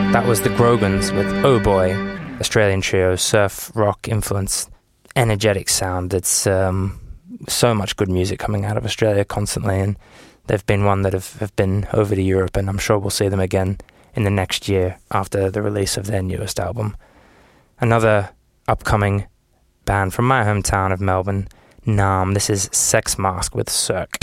That was the Grogans with Oh Boy, Australian trio, surf rock influenced, energetic sound. It's so much good music coming out of Australia constantly, and they've been one that have been over to Europe, and I'm sure we'll see them again in the next year after the release of their newest album. Another upcoming band from my hometown of Melbourne, Naarm. This is Sex Mask with Cirque.